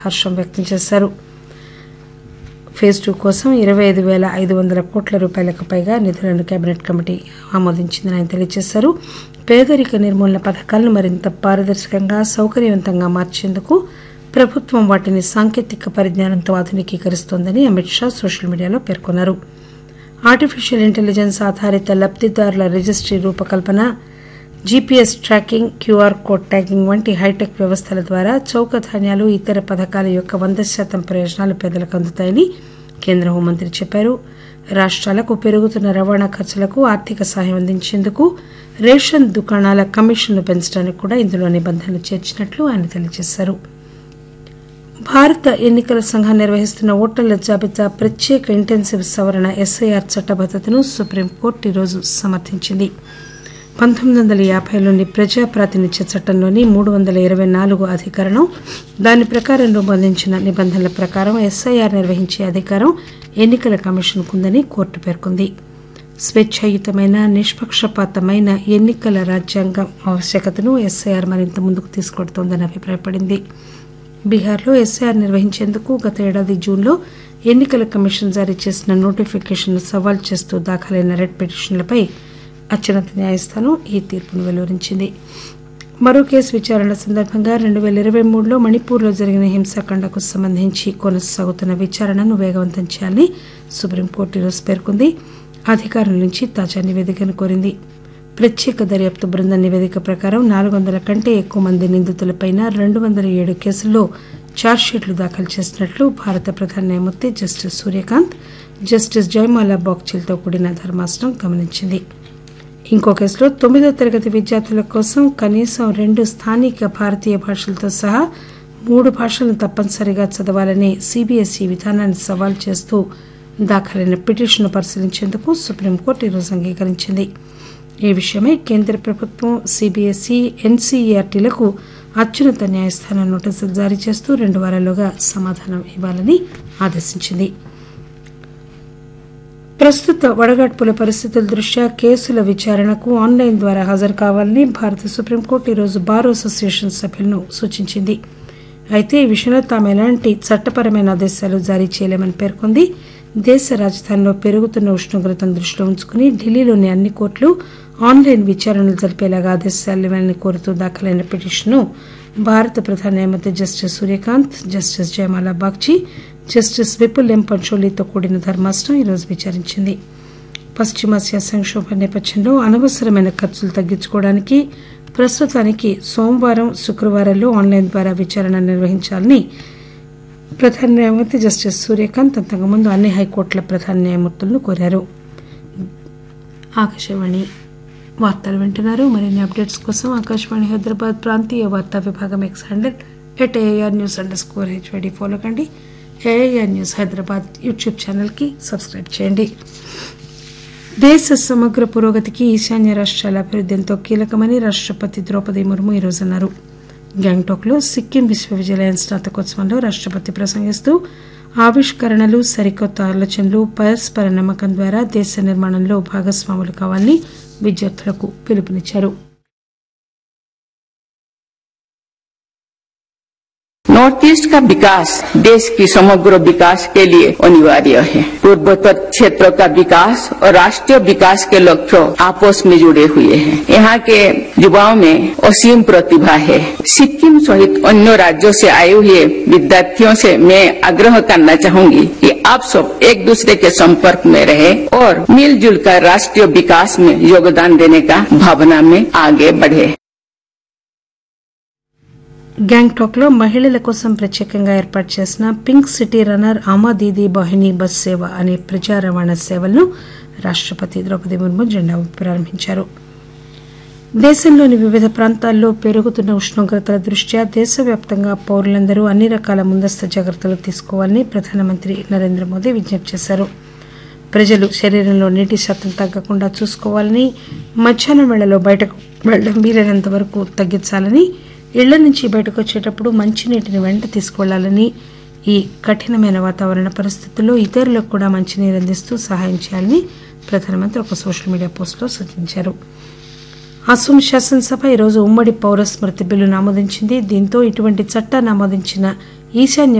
హర్షం వ్యక్తం చేశారు. ఫేజ్ 2 కోసం 25,500 కోట్ల రూపాయలకు పైగా నిధులను కేబినెట్ కమిటీ ఆమోదించిందని ఆయన తెలియజేశారు. పేదరిక నిర్మూలన పథకాలను మరింత పారదర్శకంగా సౌకర్యవంతంగా మార్చేందుకు ప్రభుత్వం వాటిని సాంకేతిక పరిజ్ఞానంతో ఆధునికీకరిస్తోందని అమిత్ షా సోషల్ మీడియాలో పేర్కొన్నారు. ఆర్టిఫిషియల్ ఇంటెలిజెన్స్ ఆధారిత లబ్దిదారుల రిజిస్ట్రీ రూపకల్పన, GPS tracking, QR code tagging వంటి హైటెక్ వ్యవస్థల ద్వారా చౌక ధాన్యాలు, ఇతర పథకాల యొక్క 100% ప్రయోజనాలు పేదలకు అందుతాయని కేంద్ర హోంమంత్రి చెప్పారు. రాష్ట్రాలకు పెరుగుతున్న రవాణా ఖర్చులకు ఆర్థిక సాయం అందించేందుకు రేషన్ దుకాణాల కమిషన్లు పెంచడానికి కూడా ఇందులో నిబంధనలు చేర్చినట్లు ఆయన తెలియజేశారు. భారత ఎన్నికల సంఘం నిర్వహిస్తున్న ఓటర్ల జాబితా ప్రత్యేక ఇంటెన్సివ్ సవరణ ఎస్ఐఆర్ చట్టబద్దతను సుప్రీంకోర్టు ఈరోజు సమర్థించింది. 1950లోని ప్రజా ప్రాతినిధ్య చట్టంలోని 324 అధికరణం దాని ప్రకారం రూపొందించిన నిబంధనల ప్రకారం ఎస్ఐఆర్ నిర్వహించే అధికారం ఎన్నికల కమిషన్కు ఉందని కోర్టు పేర్కొంది. స్వేచ్ఛాయుతమైన, నిష్పక్షపాతమైన ఎన్నికల రాజ్యాంగం ఆవశ్యకతను ఎస్ఐఆర్ మరింత ముందుకు తీసుకెడుతోందని అభిప్రాయపడింది. బీహార్లో ఎస్ఐఆర్ నిర్వహించేందుకు గత ఏడాది జూన్లో ఎన్నికల కమిషన్ జారీ చేసిన నోటిఫికేషన్ను సవాల్ చేస్తూ దాఖలైన రెడ్ పిటిషన్లపై అత్యున్నత న్యాయస్థానం ఈ తీర్పును వెలువరించింది. మరో కేసు విచారణ సందర్భంగా 2023లో మణిపూర్లో జరిగిన హింసాకాండకు సంబంధించి కొనసాగుతున్న విచారణను వేగవంతం చేయాలని సుప్రీంకోర్టు ఈరోజు పేర్కొంది. అధికారుల నుంచి తాజా నివేదికను కోరింది. ప్రత్యేక దర్యాప్తు బృందం నివేదిక ప్రకారం 400 కంటే ఎక్కువ మంది నిందితులపై 207 కేసుల్లో ఛార్జ్షీట్లు దాఖలు చేసినట్లు భారత ప్రధాన న్యాయమూర్తి జస్టిస్ సూర్యకాంత్, జస్టిస్ జయమాలా బాగ్చిలతో కూడిన ధర్మాసనం గమనించింది. ఇంకో కేసులో 9వ తరగతి విద్యార్థుల కోసం కనీసం 2 స్థానిక భారతీయ భాషలతో సహా 3 భాషలను తప్పనిసరిగా చదవాలనే సీబీఎస్ఈ విధానాన్ని సవాల్ చేస్తూ దాఖలైన పిటిషన్ను పరిశీలించేందుకు సుప్రీంకోర్టు ఈరోజు అంగీకరించింది. ఈ విషయమై కేంద్ర ప్రభుత్వం, సీబీఎస్ఈ, ఎన్సీఈఆర్టీలకు అత్యున్నత న్యాయస్థానం నోటీసులు జారీ చేస్తూ 2 వారాల్లోగా సమాధానం ఇవ్వాలని ఆదేశించింది. ప్రస్తుత వడగాడ్పుల పరిస్థితుల దృష్ట్యా కేసుల విచారణకు ఆన్లైన్ ద్వారా హాజరు కావాలని భారత సుప్రీంకోర్టు ఈరోజు బార్ అసోసియేషన్ సభ్యులను సూచించింది. అయితే ఈ విషయంలో తాము ఎలాంటి చట్టపరమైన ఆదేశాలు జారీ చేయలేమని పేర్కొంది. దేశ రాజధానిలో పెరుగుతున్న ఉష్ణోగ్రతను దృష్టిలో ఉంచుకుని ఢిల్లీలోని అన్ని కోర్టులు ఆన్లైన్ విచారణలు జరిపేలాగా ఆదేశాలు ఇవ్వాలని కోరుతూ దాఖలైన పిటిషన్ను భారత ప్రధాన న్యాయమూర్తి justice Surya Kant, justice జయమాలా Bagchi, justice Vipul ఎం పంచోలీతో కూడిన ధర్మాసనం ఈరోజు విచారించింది. పశ్చిమాసియా సంక్షోభం నేపథ్యంలో అనవసరమైన ఖర్చులు తగ్గించుకోవడానికి ప్రస్తుతానికి సోమవారం, శుక్రవారాల్లో ఆన్లైన్ ద్వారా విచారణ నిర్వహించాలని ప్రధాన న్యాయమూర్తి జస్టిస్ సూర్యకాంత్ అంతకుముందు అన్ని హైకోర్టుల ప్రధాన న్యాయమూర్తులను కోరారు. ఆకాశవాణి వార్తలు వింటున్నారు. మరిన్ని అప్డేట్స్ కోసం ఆకాశవాణి హైదరాబాద్ ప్రాంతీయ వార్తా విభాగం ఎక్స్ హ్యాండిల్ @AIRnews_HYD ఫాలో కండి. AIR న్యూస్ హైదరాబాద్ యూట్యూబ్ ఛానల్కి సబ్స్క్రైబ్ చేయండి. దేశ సమగ్ర పురోగతికి ఈశాన్య రాష్ట్రాల అభివృద్ధి ఎంతో కీలకమని రాష్ట్రపతి ద్రౌపది ముర్ము ఈరోజు అన్నారు. గ్యాంగ్టాక్లో సిక్కిం విశ్వవిద్యాలయం స్నాతకోత్సవంలో రాష్ట్రపతి ప్రసంగిస్తూ ఆవిష్కరణలు, సరికొత్త ఆలోచనలు, పరస్పర నమ్మకం ద్వారా దేశ నిర్మాణంలో భాగస్వాములు కావాలని విద్యార్థులకు పిలుపునిచ్చారు. नॉर्थ ईस्ट का विकास देश की समग्र विकास के लिए अनिवार्य है। पूर्वोत्तर क्षेत्र का विकास और राष्ट्रीय विकास के लक्ष्य आपस में जुड़े हुए हैं। यहाँ के युवाओं में असीम प्रतिभा है। सिक्किम सहित अन्य राज्यों से आए हुए विद्यार्थियों से मैं आग्रह करना चाहूंगी कि आप सब एक दूसरे के संपर्क में रहे और मिलजुल कर राष्ट्रीय विकास में योगदान देने का भावना में आगे बढ़े. గ్యాంగ్టాక్ లో మహిళల కోసం ప్రత్యేకంగా ఏర్పాటు చేసిన పింక్ సిటీ రన్నర్ ఆమా దీదీ బహిని బస్ సేవ అనే ప్రజా రవాణా సేవలను రాష్ట్రపతి ద్రౌపది ముర్ము జెండా ఊపి ప్రారంభించారు. దేశంలోని వివిధ ప్రాంతాల్లో పెరుగుతున్న ఉష్ణోగ్రతల దృష్ట్యా దేశవ్యాప్తంగా పౌరులందరూ అన్ని రకాల ముందస్తు జాగ్రత్తలు తీసుకోవాలని ప్రధానమంత్రి నరేంద్ర మోదీ విజ్ఞప్తి చేశారు. ప్రజలు శరీరంలో నీటి శాతం తగ్గకుండా చూసుకోవాలని, మధ్యాహ్నం వేళలో బయటకు వెళ్లడం వీలైనంత వరకు తగ్గించాలని, ఇళ్ల నుంచి బయటకు వచ్చేటప్పుడు మంచినీటిని వెంట తీసుకువెళ్లాలని, ఈ కఠినమైన వాతావరణ పరిస్థితుల్లో ఇతరులకు కూడా మంచినీరు అందిస్తూ సహాయం చేయాలని ప్రధానమంత్రి ఒక సోషల్ మీడియా పోస్టులో సూచించారు. అసోం శాసనసభ ఈరోజు ఉమ్మడి పౌర స్మృతి బిల్లును ఆమోదించింది. దీంతో ఇటువంటి చట్టాన్ని ఆమోదించిన ఈశాన్య